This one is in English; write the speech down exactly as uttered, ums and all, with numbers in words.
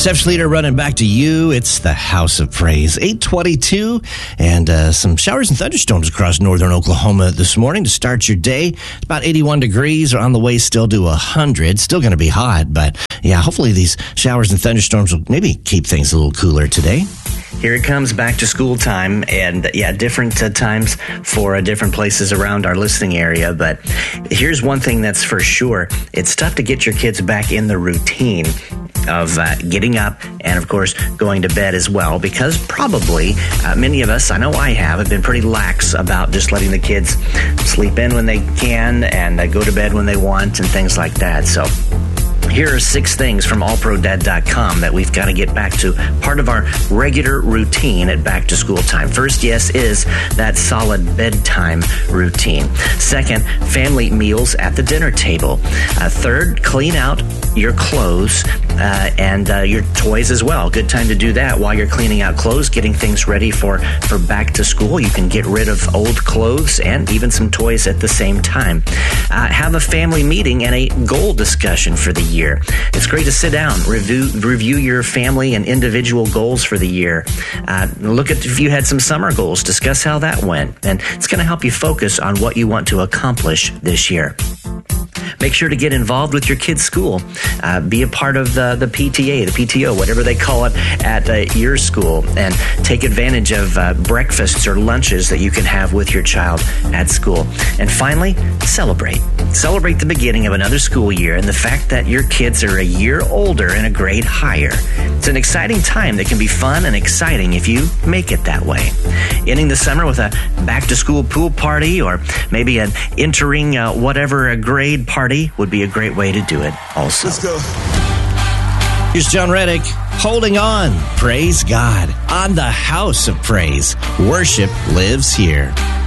Steph Schleter running back to you. It's the House of Praise. eight twenty-two, and uh, some showers and thunderstorms across northern Oklahoma this morning to start your day. It's about eighty-one degrees, or on the way still to one hundred. Still going to be hot, but yeah, hopefully these showers and thunderstorms will maybe keep things a little cooler today. Here it comes, back to school time, and yeah, different uh, times for uh, different places around our listening area. But here's one thing that's for sure. It's tough to get your kids back in the routine of uh, getting up and, of course, going to bed as well, because probably uh, many of us, I know I have, have been pretty lax about just letting the kids sleep in when they can and uh, go to bed when they want and things like that. So here are six things from all pro dad dot com that we've got to get back to, part of our regular routine at back to school time. First, yes, is that solid bedtime routine. Second, family meals at the dinner table. Uh, third, clean out your clothes uh, and uh, your toys as well. Good time to do that while you're cleaning out clothes, getting things ready for, for back to school. You can get rid of old clothes and even some toys at the same time. Uh, have a family meeting and a goal discussion for the year. It's great to sit down, review review your family and individual goals for the year. Uh, look at if you had some summer goals, discuss how that went, and it's going to help you focus on what you want to accomplish this year. Make sure to get involved with your kids' school. Uh, be a part of the, the P T A, the P T O, whatever they call it at uh, your school, and take advantage of uh, breakfasts or lunches that you can have with your child at school. And finally, celebrate. Celebrate the beginning of another school year and the fact that your kids are a year older and a grade higher. It's an exciting time that can be fun and exciting if you make it that way. Ending the summer with a back-to-school pool party, or maybe an entering uh, whatever a grade party would be a great way to do it also. Let's go. Here's John Reddick, holding on. Praise God on the House of Praise. Worship lives here.